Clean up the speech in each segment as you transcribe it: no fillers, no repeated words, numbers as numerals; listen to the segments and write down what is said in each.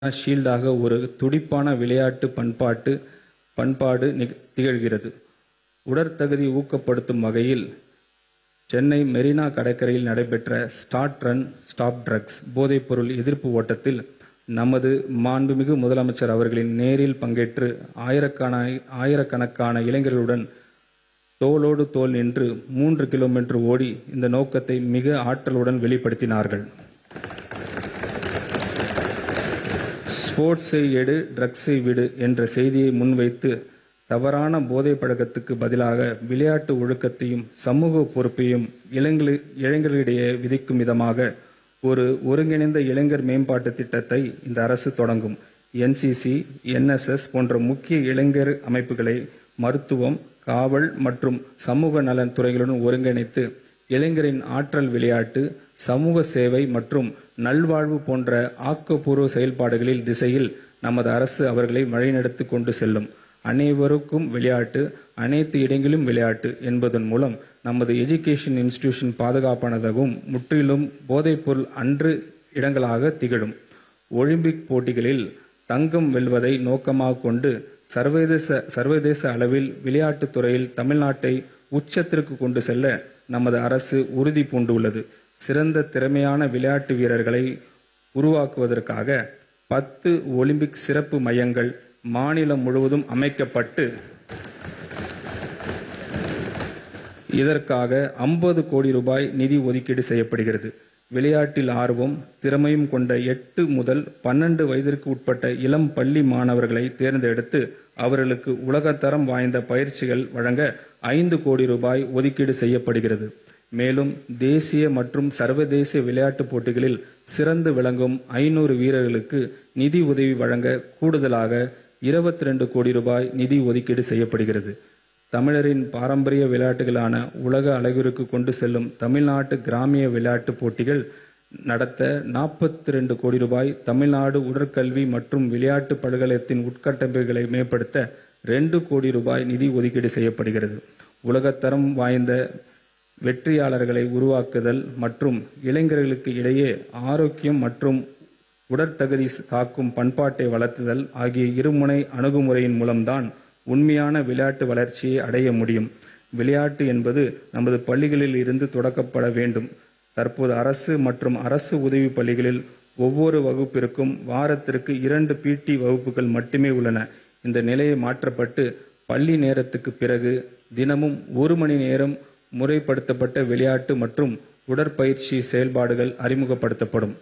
ஷீல்டாக ஒரு துடிப்பான விளையாட்டு பண்பாடு திகழ்கிறது. உடற்தகுதி ஊக்கப்படுத்தும் வகையில் சென்னை மெரினா கடற்கரையில் நடைபெற்ற ஸ்டார்ட் ரன் ஸ்டாப் ட்ரக்ஸ் போதைப்பொருள் எதிர்ப்பு ஓட்டத்தில் நமது மாண்புமிகு முதலமைச்சர் அவர்களின் நேரில் பங்கேற்று ஆயிரக்கணக்கான இளைஞர்களுடன் தோளோடு தோள் நின்று 3 கிலோமீட்டர் ஓடி இந்த நோக்கத்தை மிக ஆற்றலுடன் வெளிப்படுத்தினார்கள். ஸ்போர்ட்ஸை எடு, ட்ரக்ஸை விடு என்ற செய்தியை முன்வைத்து தவறான போதை பழக்கத்துக்கு பதிலாக விளையாட்டு ஒழுக்கத்தையும் சமூக பொறுப்பையும் இளைஞர்களிடையே விதிக்கும் விதமாக ஒரு ஒருங்கிணைந்த இளைஞர் மேம்பாட்டு திட்டத்தை இந்த அரசு தொடங்கும். NCC, NSS போன்ற முக்கிய இளைஞர் அமைப்புகளை மருத்துவம், காவல் மற்றும் சமூக நலன் துறைகளுடன் ஒருங்கிணைத்து இளைஞரின் ஆற்றல் விளையாட்டு, சமூக சேவை மற்றும் நல்வாழ்வு போன்ற ஆக்கப்பூர்வ செயல்பாடுகளில் திசையில் நமது அரசு அவர்களை வழிநடத்தி கொண்டு செல்லும். அனைவருக்கும் விளையாட்டு, அனைத்து இடங்களிலும் விளையாட்டு என்பதன் மூலம் நமது எஜுகேஷன் இன்ஸ்டிடியூஷன் பாதுகாப்பானதாகவும் முற்றிலும் போதைப்பொருள் அற்ற இடங்களாக திகழும். ஒலிம்பிக் போட்டிகளில் தங்கம் வெல்வதை நோக்கமாக கொண்டு சர்வதேச அளவில் விளையாட்டுத் துறையில் தமிழ்நாட்டை உச்சத்திற்கு கொண்டு செல்ல நமது அரசு உறுதி பூண்டுள்ளது. சிறந்த திறமையான விளையாட்டு வீரர்களை உருவாக்குவதற்காக 10 ஒலிம்பிக் சிறப்பு மையங்கள் மாநிலம் முழுவதும் அமைக்கப்பட்டு இதற்காக 50 கோடி ரூபாய் நிதி ஒதுக்கீடு செய்யப்படுகிறது. விளையாட்டில் ஆர்வம், திறமையும் கொண்ட 8 முதல் 12 வயதிற்கு உட்பட்ட இளம் பள்ளி மாணவர்களை தேர்ந்தெடுத்து அவர்களுக்கு உலகத்தரம் வாய்ந்த பயிற்சிகள் வழங்க 5 கோடி ரூபாய் ஒதுக்கீடு செய்யப்படுகிறது. மேலும் தேசிய மற்றும் சர்வதேச விளையாட்டுப் போட்டிகளில் சிறந்து விளங்கும் 500 வீரர்களுக்கு நிதி உதவி வழங்க கூடுதலாக 22 கோடி ரூபாய் நிதி ஒதுக்கீடு செய்யப்படுகிறது. தமிழரின் பாரம்பரிய விளையாட்டுகளான உலக அளவிற்கு கொண்டு செல்லும் தமிழ்நாட்டு கிராமிய விளையாட்டுப் போட்டிகள் நடத்த 42 கோடி ரூபாய், தமிழ்நாடு உடற்கல்வி மற்றும் விளையாட்டு பல்கலைக்கழகத்தின் உட்கட்டமைப்புகளை மேம்படுத்த 2 கோடி ரூபாய் நிதி ஒதுக்கீடு செய்யப்படுகிறது. உலகத்தரம் வாய்ந்த வெற்றியாளர்களை உருவாக்குதல் மற்றும் இளைஞர்களுக்கு இடையே ஆரோக்கியம் மற்றும் உடற்தகுதி காக்கும் பண்பாட்டை வளர்த்துதல் ஆகிய இருமுனை அணுகுமுறையின் மூலம்தான் உண்மையான விளையாட்டு வளர்ச்சியை அடைய முடியும். விளையாட்டு என்பது நமது பள்ளிகளில் இருந்து தொடக்கப்பட வேண்டும். தற்போது அரசு மற்றும் அரசு உதவி பள்ளிகளில் ஒவ்வொரு வகுப்பிற்கும் வாரத்திற்கு 2 PT வகுப்புகள் மட்டுமே உள்ளன. இந்த நிலையை மாற்றப்பட்டு பள்ளி நேரத்துக்கு பிறகு தினமும் 1 மணி நேரம் முறைப்படுத்தப்பட்ட விளையாட்டு மற்றும் உடற்பயிற்சி செயல்பாடுகள் அறிமுகப்படுத்தப்படும்.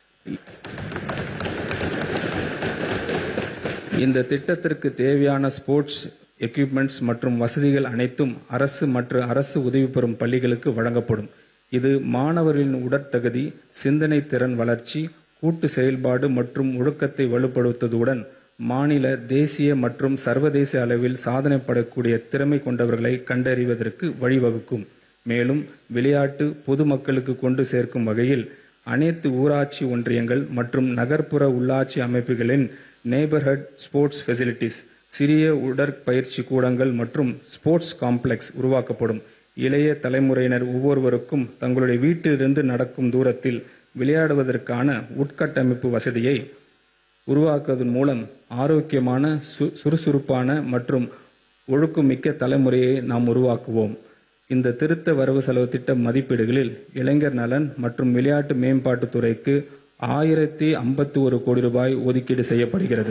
இந்த திட்டத்திற்கு தேவையான ஸ்போர்ட்ஸ் எக்யூப்மெண்ட்ஸ் மற்றும் வசதிகள் அனைத்தும் அரசு மற்றும் அரசு உதவி பெறும் பள்ளிகளுக்கு வழங்கப்படும். இது மாணவர்களின் உடற்தகுதி, சிந்தனை திறன் வளர்ச்சி, கூட்டு செயல்பாடு மற்றும் ஒழுக்கத்தை வலுப்படுத்துவதுடன் மாநில, தேசிய மற்றும் சர்வதேச அளவில் சாதனை படக்கூடிய திறமை கொண்டவர்களை கண்டறிவதற்கு வழிவகுக்கும். மேலும் விளையாட்டு பொதுமக்களுக்கு கொண்டு சேர்க்கும் வகையில் அனைத்து ஊராட்சி ஒன்றியங்கள் மற்றும் நகர்ப்புற உள்ளாட்சி அமைப்புகளின் நெய்பர்ஹுட் ஸ்போர்ட்ஸ் ஃபெசிலிட்டிஸ், சிறிய உடற்பயிற்சி கூடங்கள் மற்றும் ஸ்போர்ட்ஸ் காம்ப்ளெக்ஸ் உருவாக்கப்படும். இளைய தலைமுறையினர் ஒவ்வொருவருக்கும் தங்களுடைய வீட்டிலிருந்து நடக்கும் தூரத்தில் விளையாடுவதற்கான உட்கட்டமைப்பு வசதியை உருவாக்குவதன் மூலம் ஆரோக்கியமான, சுறுசுறுப்பான மற்றும் ஒழுக்கமிக்க தலைமுறையை நாம் உருவாக்குவோம். இந்த திருத்த வரவு செலவு திட்ட மதிப்பீடுகளில் இளைஞர் நலன் மற்றும் விளையாட்டு மேம்பாட்டுத் துறைக்கு 1051 கோடி ரூபாய் ஒதுக்கீடு செய்யப்படுகிறது.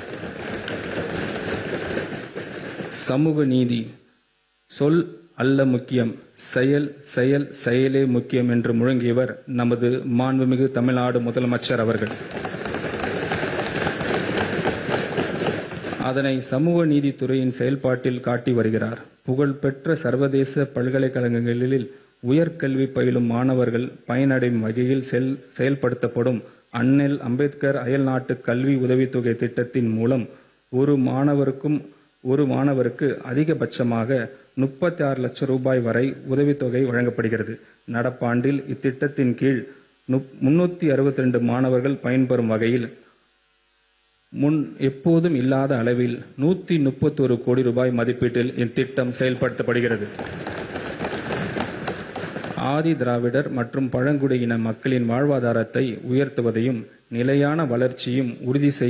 சமூக நீதி. சொல் அல்ல முக்கியம், செயலே முக்கியம் என்று முழங்கியவர் நமது மாண்புமிகு தமிழ்நாடு முதலமைச்சர் அவர்கள். அதனை சமூக நீதித்துறையின் செயல்பாட்டில் காட்டி வருகிறார். புகழ்பெற்ற சர்வதேச பல்கலைக்கழகங்களில் உயர்கல்வி பயிலும் மாணவர்கள் பயனடையும் வகையில் செயல்படுத்தப்படும் அண்ணல் அம்பேத்கர் அயல்நாட்டு கல்வி உதவித்தொகை திட்டத்தின் மூலம் ஒரு மாணவருக்கு அதிகபட்சமாக 36 லட்சம் ரூபாய் வரை உதவித்தொகை வழங்கப்படுகிறது. நடப்பாண்டில் இத்திட்டத்தின் கீழ் 362 மாணவர்கள் பயன்பெறும் வகையில் முன் எப்போதும் இல்லாத அளவில் 131 கோடி ரூபாய் மதிப்பீட்டில் இத்திட்டம் செயல்படுத்தப்படுகிறது. ஆதி திராவிடர் மற்றும் பழங்குடியின மக்களின் வாழ்வாதாரத்தை உயர்த்துவதையும் நிலையான வளர்ச்சியும் உறுதி